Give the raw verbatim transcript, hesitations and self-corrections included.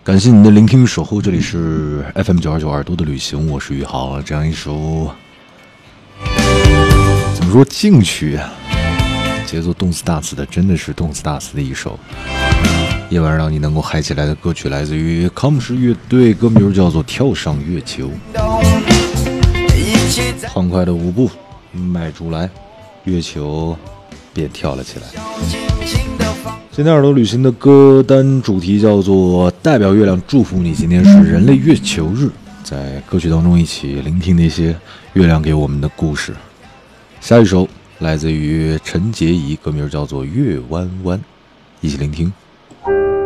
感谢你的聆听守候，这里是 F M 九二九耳朵的旅行，我是宇豪。这样一首怎么说进取啊，节奏动次打次的，真的是动次打次的一首夜晚让你能够嗨起来的歌曲，来自于康姆士乐队，歌名叫做《跳上月球》。欢快的舞步迈出来，月球便跳了起来。今天耳朵旅行的歌单主题叫做代表月亮祝福你，今天是人类月球日，在歌曲当中一起聆听那些月亮给我们的故事。下一首来自于陈洁仪，歌名叫做月弯弯，一起聆听。